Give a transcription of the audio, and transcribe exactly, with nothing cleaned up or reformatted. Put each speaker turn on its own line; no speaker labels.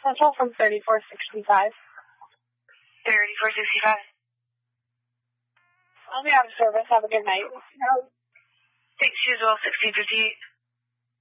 Central from thirty-four sixty-five.
thirty-four sixty-five.
I'll be out of service. Have a good night.
Thanks, you as well, sixteen fifty-eight.